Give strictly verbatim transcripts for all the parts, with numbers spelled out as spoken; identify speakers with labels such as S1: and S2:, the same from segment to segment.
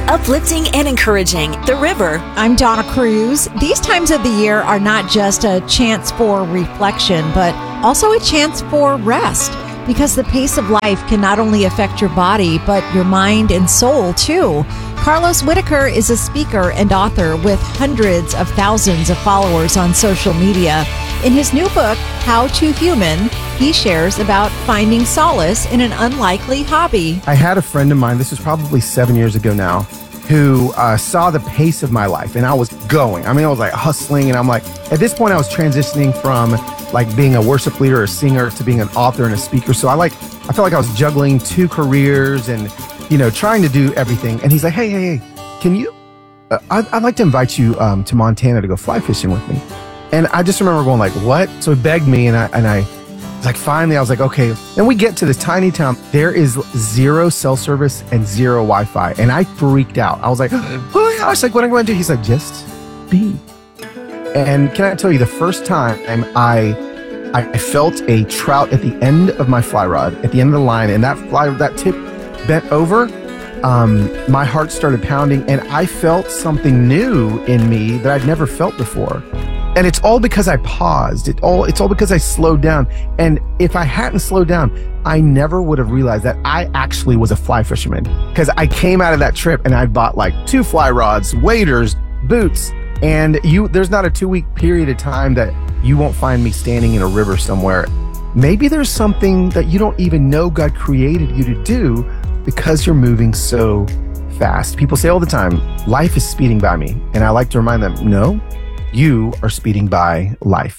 S1: uplifting and encouraging. The River.
S2: I'm Donna Cruz. These times of the year are not just a chance for reflection, but also a chance for rest. Because the pace of life can not only affect your body, but your mind and soul too. Carlos Whitaker is a speaker and author with hundreds of thousands of followers on social media. In his new book, How to Human, he shares about finding solace in an unlikely hobby.
S3: I had a friend of mine, this was probably seven years ago now, who uh, saw the pace of my life, and I was going. I mean, I was like hustling, and I'm like, at this point I was transitioning from like being a worship leader, a singer, to being an author and a speaker. So I like, I felt like I was juggling two careers and, you know, trying to do everything. And he's like, hey, hey, hey, can you, uh, I'd, I'd like to invite you um, to Montana to go fly fishing with me. And I just remember going like, what? So he begged me, and I, and I was like, finally, I was like, okay. Then we get to this tiny town. There is zero cell service and zero Wi-Fi. And I freaked out. I was like, oh my gosh, like what am I going to do? He's like, just be. And can I tell you, the first time I I felt a trout at the end of my fly rod, at the end of the line, and that fly that tip bent over, um, my heart started pounding, and I felt something new in me that I'd never felt before. And it's all because I paused. It all it's all because I slowed down. And if I hadn't slowed down, I never would have realized that I actually was a fly fisherman. Because I came out of that trip and I bought like two fly rods, waders, boots. And you, there's not a two-week period of time that you won't find me standing in a river somewhere. Maybe there's something that you don't even know God created you to do because you're moving so fast. People say all the time, life is speeding by me. And I like to remind them, no, you are speeding by life.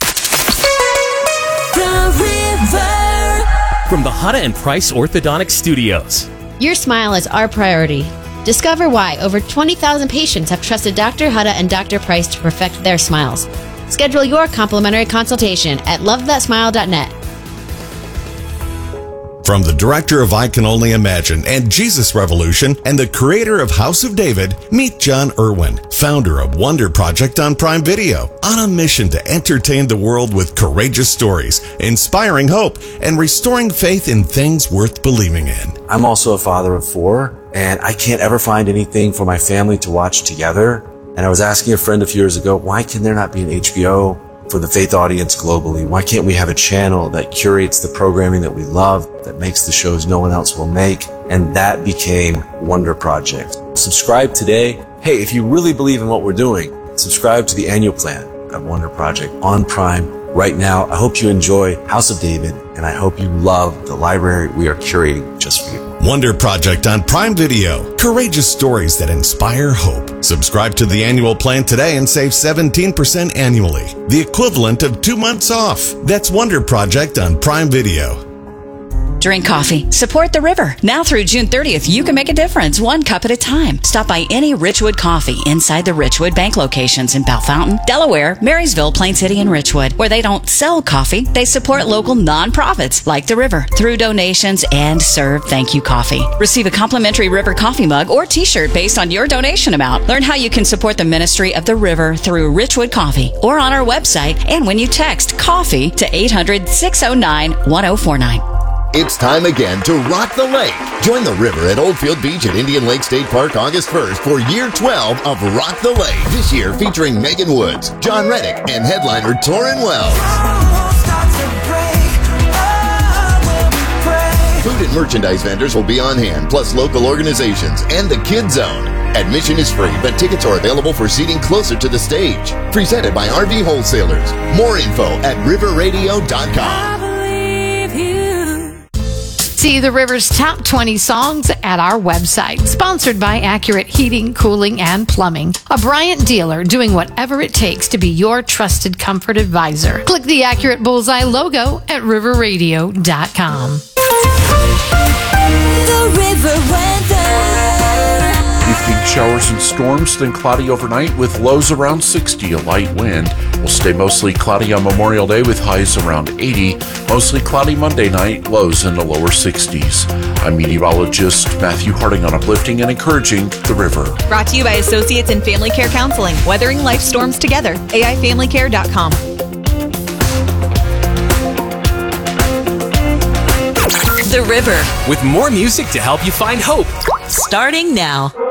S1: The River.
S4: From the Huda and Price Orthodontic Studios.
S5: Your smile is our priority. Discover why over twenty thousand patients have trusted Doctor Huda and Doctor Price to perfect their smiles. Schedule your complimentary consultation at love that smile dot net.
S6: From the director of I Can Only Imagine and Jesus Revolution and the creator of House of David, meet John Irwin, founder of Wonder Project on Prime Video, on a mission to entertain the world with courageous stories, inspiring hope, and restoring faith in things worth believing in.
S7: I'm also a father of four, and I can't ever find anything for my family to watch together. And I was asking a friend a few years ago, why can there not be an H B O for the faith audience globally? Why can't we have a channel that curates the programming that we love, that makes the shows no one else will make? And that became Wonder Project. Subscribe today. Hey, if you really believe in what we're doing, subscribe to the annual plan of Wonder Project on Prime right now. I hope you enjoy House of David, and I hope you love the library we are curating just for you.
S6: Wonder Project on Prime Video. Courageous stories that inspire hope. Subscribe to the annual plan today and save seventeen percent annually, the equivalent of two months off. That's Wonder Project on Prime Video.
S8: Drink coffee. Support the river. Now through June thirtieth, you can make a difference one cup at a time. Stop by any Richwood Coffee inside the Richwood Bank locations in Bellefontaine, Delaware, Marysville, Plain City, and Richwood. Where they don't sell coffee, they support local nonprofits like the river through donations and serve thank you coffee. Receive a complimentary River coffee mug or t-shirt based on your donation amount. Learn how you can support the ministry of the river through Richwood Coffee or on our website and when you text COFFEE to eight hundred, six oh nine, one oh four nine.
S9: It's time again to rock the lake. Join the river at Oldfield Beach at Indian Lake State Park August first for year twelve of Rock the Lake. This year featuring Megan Woods, John Reddick, and headliner Torrin Wells. Food and merchandise vendors will be on hand, plus local organizations and the Kid Zone. Admission is free, but tickets are available for seating closer to the stage. Presented by R V Wholesalers. More info at river radio dot com.
S10: See the River's top twenty songs at our website. Sponsored by Accurate Heating, Cooling, and Plumbing. A Bryant dealer doing whatever it takes to be your trusted comfort advisor. Click the Accurate Bullseye logo at river radio dot com.
S1: The River weather.
S11: Evening showers and storms, then cloudy overnight with lows around sixty. A light wind will stay mostly cloudy on Memorial Day with highs around eighty. Mostly cloudy Monday night, lows in the lower sixties. I'm meteorologist Matthew Harding on Uplifting and Encouraging the River.
S12: Brought to you by Associates in Family Care Counseling. Weathering life storms together. A I family care dot com.
S1: The River.
S4: With more music to help you find hope.
S1: Starting now.